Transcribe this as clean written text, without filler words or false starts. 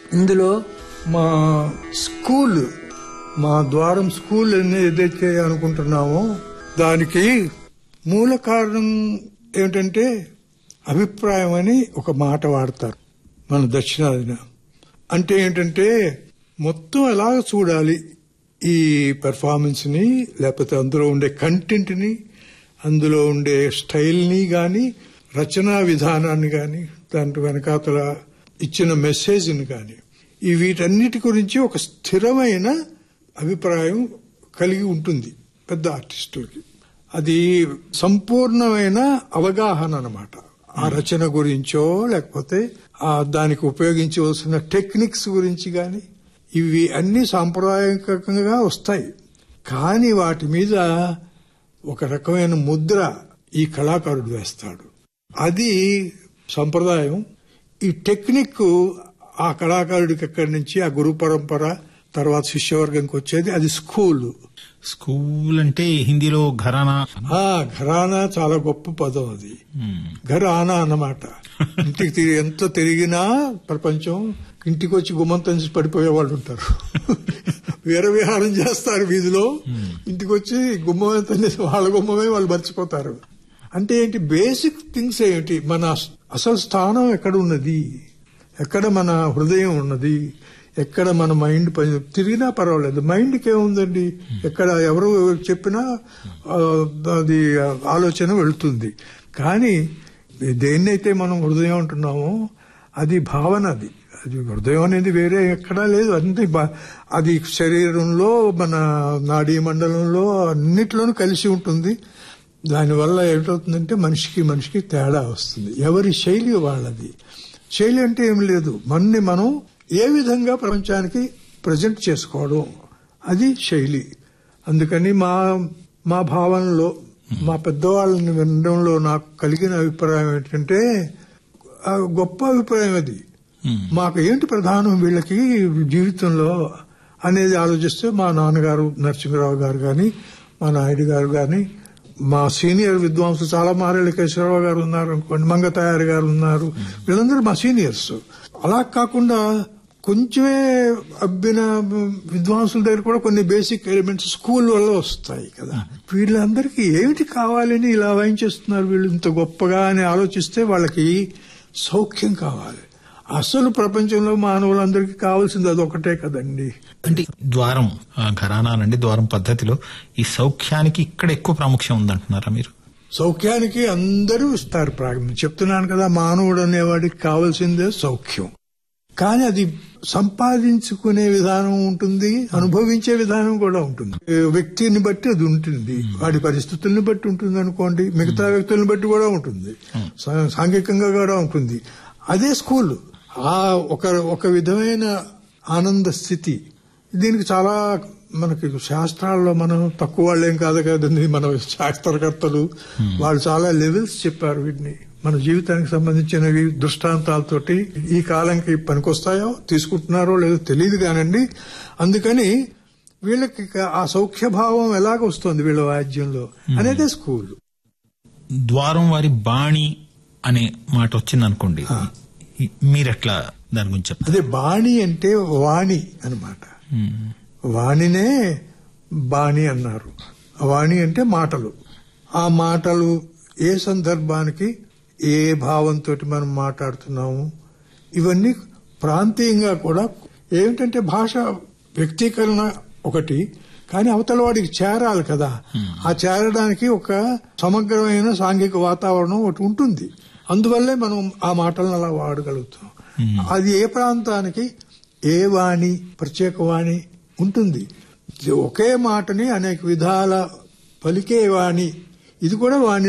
ఇందులో మా స్కూల్, మా ద్వారం స్కూల్ ఏదైతే అనుకుంటున్నామో దానికి మూల కారణం ఏమిటంటే అభిప్రాయం అని ఒక మాట వాడతారు మన దక్షిణాదిన. అంటే ఏంటంటే మొత్తం ఎలాగ చూడాలి ఈ పెర్ఫార్మెన్స్ ని, లేకపోతే అందులో ఉండే కంటెంట్ ని, అందులో ఉండే స్టైల్ ని గాని, రచనా విధానాన్ని గాని, దాంట్లో వెనకాతల ఇచ్చిన మెసేజ్ ని గాని, ఈ వీటన్నిటి గురించి ఒక స్థిరమైన అభిప్రాయం కలిగి ఉంటుంది పెద్ద ఆర్టిస్టులకి. అది సంపూర్ణమైన అవగాహన అన్నమాట. ఆ రచన గురించో లేకపోతే దానికి ఉపయోగించవలసిన టెక్నిక్స్ గురించి గాని, ఇవి అన్ని సాంప్రదాయకంగా వస్తాయి. కానీ వాటి మీద ఒక రకమైన ముద్ర ఈ కళాకారుడు వేస్తాడు. అది సంప్రదాయం. ఈ టెక్నిక్ ఆ కళాకారుడికి ఎక్కడి నుంచి ఆ గురు పరంపర తర్వాత శిష్యవర్గంకి వచ్చేది. అది స్కూల్. స్కూల్ అంటే హిందీలో ఘరానా. ఘరానా చాలా గొప్ప పదం. అది ఘరానా అన్నమాట. ఇంటికి ఎంత తిరిగినా ప్రపంచం, ఇంటికి వచ్చి గుమ్మం తంచి పడిపోయే వాళ్ళు ఉంటారు. వీరవిహారం చేస్తారు వీధిలో, ఇంటికి వచ్చి గుమ్మమే తనేసి వాళ్ళ గుమ్మమే వాళ్ళు మర్చిపోతారు. అంటే ఏంటి, బేసిక్ థింగ్స్ ఏంటి, మన అసలు స్థానం ఎక్కడ ఉన్నది, ఎక్కడ మన హృదయం ఉన్నది, ఎక్కడ మన మైండ్ తిరిగినా పర్వాలేదు. మైండ్కి ఏముందండి, ఎక్కడ ఎవరు చెప్పినా అది ఆలోచన వెళుతుంది. కానీ దేన్నైతే మనం హృదయం అంటున్నామో అది భావన. అది హృదయం అనేది వేరే ఎక్కడా లేదు. అది శరీరంలో, మన నాడీ మండలంలో అన్నిట్లోనూ కలిసి ఉంటుంది. దానివల్ల ఏమిటవుతుందంటే మనిషికి తేడా వస్తుంది. ఎవరి శైలి వాళ్ళది. శైలి అంటే ఏం లేదు, మనని మనం ఏ విధంగా ప్రపంచానికి ప్రజెంట్ చేసుకోవడం, అది శైలి. అందుకని మా భావనలో, మా పెద్దవాళ్ళని వినడంలో నాకు కలిగిన అభిప్రాయం ఏంటంటే గొప్ప అభిప్రాయం. అది మాకు ఏంటి ప్రధానం వీళ్ళకి జీవితంలో అనేది ఆలోచిస్తే మా నాన్నగారు నరసింహరావు గారు గాని, మా నాయుడు గారు గాని, మా సీనియర్ విద్వాంసులు చాలా మారేళ్ళ కేశవరావు గారు ఉన్నారు అనుకోండి, మంగతాయారు గారు ఉన్నారు, వీళ్ళందరూ మా సీనియర్స్. అలా కాకుండా కొంచెమే అబ్బిన విద్వాంసుల దగ్గర కూడా కొన్ని బేసిక్ ఎలిమెంట్స్ స్కూల్ వల్ల వస్తాయి కదా. వీళ్ళందరికీ ఏమిటి కావాలని ఇలా వాయించేస్తున్నారు వీళ్ళు ఇంత గొప్పగా అని ఆలోచిస్తే వాళ్ళకి సౌఖ్యం కావాలి. అసలు ప్రపంచంలో మానవులందరికీ కావాల్సింది అదొకటే కదండి. అంటే ద్వారం ఘరానా అండి, ద్వారం పద్ధతిలో ఈ సౌఖ్యానికి ఇక్కడ ఎక్కువ ప్రాముఖ్యం ఉందంటున్నారా మీరు? సౌఖ్యానికి అందరూ ఇస్తారు ప్రారంభం. చెప్తున్నాను కదా, మానవుడు అనేవాడికి కావాల్సిందే సౌఖ్యం. కానీ అది సంపాదించుకునే విధానం ఉంటుంది, అనుభవించే విధానం కూడా ఉంటుంది. వ్యక్తిని బట్టి అది ఉంటుంది, వాడి పరిస్థితుల్ని బట్టి ఉంటుంది అనుకోండి, మిగతా వ్యక్తులను బట్టి కూడా ఉంటుంది, సాంఘికంగా కూడా ఉంటుంది. అదే స్కూల్. ఒక విధమైన ఆనంద స్థితి. దీనికి చాలా మనకి శాస్త్రాల్లో మనం తక్కువ వాళ్ళేం కాదు కదండి, మన శాస్త్రకర్తలు వాళ్ళు చాలా లెవెల్స్ చెప్పారు. వీటిని మన జీవితానికి సంబంధించినవి దృష్టాంతాలతోటి ఈ కాలంకి పనికొస్తాయో తీసుకుంటున్నారో లేదో తెలియదు కానండి. అందుకని వీళ్ళకి ఆ సౌఖ్యభావం ఎలాగ వస్తుంది వీళ్ళ వాద్యంలో అనేదే స్కూల్. ద్వారం వారి బాణి అనే మాట వచ్చింది అనుకోండి, మీరెట్లా దాని గురించి చెప్తారు? అదే బాణి అంటే వాణి అన్నమాట. వాణినే బాణి అన్నారు. వాణి అంటే మాటలు. ఆ మాటలు ఏ సందర్భానికి ఏ భావంతో మనం మాట్లాడుతున్నాము, ఇవన్నీ ప్రాంతీయంగా కూడా ఏమిటంటే భాష వ్యక్తీకరణ ఒకటి, కానీ అవతల వాడికి చేరాలి కదా. ఆ చేరడానికి ఒక సమగ్రమైన సాంఘిక వాతావరణం ఒకటి ఉంటుంది. అందువల్లే మనం ఆ మాటలను అలా వాడగలుగుతాం. అది ఏ ప్రాంతానికి ఏ వాణి, ప్రత్యేక వాణి ఉంటుంది. ఒకే మాటని అనేక విధాల పలికే వాణి, ఇది కూడా వాణి